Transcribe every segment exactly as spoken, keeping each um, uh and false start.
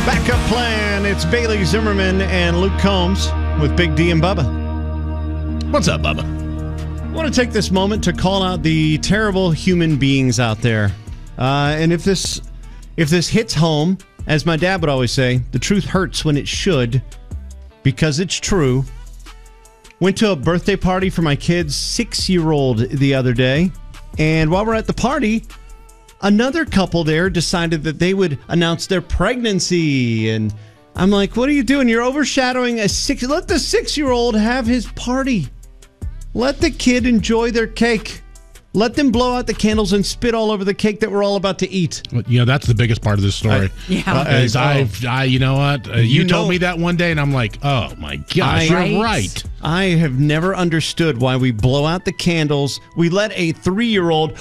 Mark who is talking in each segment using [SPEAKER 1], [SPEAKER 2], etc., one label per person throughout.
[SPEAKER 1] Backup Plan. It's Bailey Zimmerman and Luke Combs with Big D and Bubba.
[SPEAKER 2] What's up, Bubba?
[SPEAKER 1] I want to take this moment to call out the terrible human beings out there. Uh, and if this if this hits home, as my dad would always say, the truth hurts when it should, because it's true. Went to a birthday party for my kid's six-year-old the other day. And while we're at the party, another couple there decided that they would announce their pregnancy. And I'm like, what are you doing? You're overshadowing a six. Let the six-year-old have his party. Let the kid enjoy their cake. Let them blow out the candles and spit all over the cake that we're all about to eat.
[SPEAKER 2] Well, you know, that's the biggest part of this story.
[SPEAKER 3] I, yeah.
[SPEAKER 2] Uh, is
[SPEAKER 1] oh.
[SPEAKER 2] I've, I, you know what? Uh, you,
[SPEAKER 1] You
[SPEAKER 2] told
[SPEAKER 1] know-
[SPEAKER 2] me that one day, and I'm like, oh, my gosh,
[SPEAKER 1] I-
[SPEAKER 2] you're
[SPEAKER 3] Right.
[SPEAKER 2] right.
[SPEAKER 1] I have never understood why we blow out the candles. We let a three-year-old...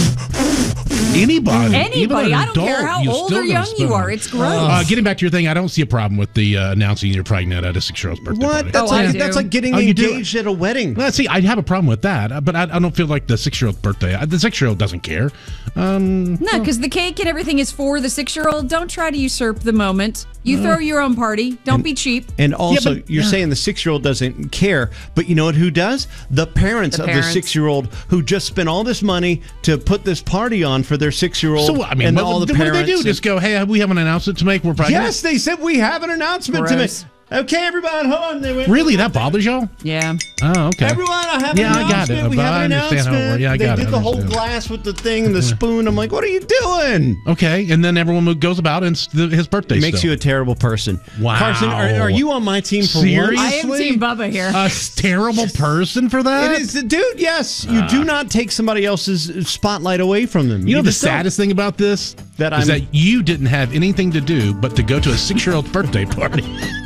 [SPEAKER 2] Anybody, even
[SPEAKER 3] Anybody.
[SPEAKER 2] an
[SPEAKER 3] I don't
[SPEAKER 2] adult,
[SPEAKER 3] care how
[SPEAKER 2] you
[SPEAKER 3] old
[SPEAKER 2] still
[SPEAKER 3] or
[SPEAKER 2] gonna
[SPEAKER 3] young
[SPEAKER 2] spit
[SPEAKER 3] you
[SPEAKER 2] on
[SPEAKER 3] are.
[SPEAKER 2] it.
[SPEAKER 3] It's gross.
[SPEAKER 2] Uh, getting back to your thing, I don't see a problem with the uh, announcing you're pregnant at a six-year-old's birthday
[SPEAKER 1] What?
[SPEAKER 2] party.
[SPEAKER 1] That's,
[SPEAKER 3] Oh, I
[SPEAKER 1] like,
[SPEAKER 3] do.
[SPEAKER 1] that's like getting
[SPEAKER 2] Oh, you do?
[SPEAKER 1] engaged at a wedding.
[SPEAKER 2] Well, see, I have a problem with that, uh, but I, I don't feel like the six-year-old birthday. uh, The six-year-old doesn't care. Um,
[SPEAKER 3] No, because the cake and everything is for the six-year-old. Don't try to usurp the moment. You throw your own party. Don't be cheap.
[SPEAKER 1] And also,
[SPEAKER 2] but-
[SPEAKER 1] you're
[SPEAKER 2] yeah.
[SPEAKER 1] saying the six-year-old doesn't care, but you know what? Who does? The parents
[SPEAKER 3] The
[SPEAKER 1] of
[SPEAKER 3] parents.
[SPEAKER 1] the six-year-old who just spent all this money to put this party on for their six-year-old.
[SPEAKER 2] so, I mean,
[SPEAKER 1] and
[SPEAKER 2] what,
[SPEAKER 1] all the
[SPEAKER 2] what do
[SPEAKER 1] parents.
[SPEAKER 2] they do?
[SPEAKER 1] and-
[SPEAKER 2] Just go, hey, we have an announcement to make. We're pregnant.
[SPEAKER 1] yes, they said we have an announcement to make.
[SPEAKER 3] Gross.
[SPEAKER 1] Okay, everybody, hold on. They went,
[SPEAKER 2] Really? That bothers y'all?
[SPEAKER 3] Yeah.
[SPEAKER 2] Oh, okay.
[SPEAKER 1] Everyone, I have
[SPEAKER 2] Yeah,
[SPEAKER 1] an
[SPEAKER 2] I got it,
[SPEAKER 1] announcement. We
[SPEAKER 2] but
[SPEAKER 1] have
[SPEAKER 2] I
[SPEAKER 1] an
[SPEAKER 2] understand how it
[SPEAKER 1] announcement.
[SPEAKER 2] works. Yeah, I
[SPEAKER 1] they
[SPEAKER 2] got
[SPEAKER 1] did
[SPEAKER 2] it. I
[SPEAKER 1] the whole
[SPEAKER 2] understand.
[SPEAKER 1] glass with the thing and the spoon. I'm like, what are you doing?
[SPEAKER 2] Okay, and then everyone goes about and it's the, his birthday
[SPEAKER 1] It makes
[SPEAKER 2] still.
[SPEAKER 1] you a terrible person.
[SPEAKER 2] Wow.
[SPEAKER 1] Carson, are, are you on my team for
[SPEAKER 2] Seriously?
[SPEAKER 1] once?
[SPEAKER 3] I am Team Bubba here.
[SPEAKER 2] a terrible person for that?
[SPEAKER 1] It is, dude. Yes, you do not take somebody else's spotlight away from them.
[SPEAKER 2] You know the
[SPEAKER 1] just don't.
[SPEAKER 2] saddest thing about this
[SPEAKER 1] That
[SPEAKER 2] is
[SPEAKER 1] I'm-
[SPEAKER 2] that you didn't have anything to do but to go to a six-year-old birthday party.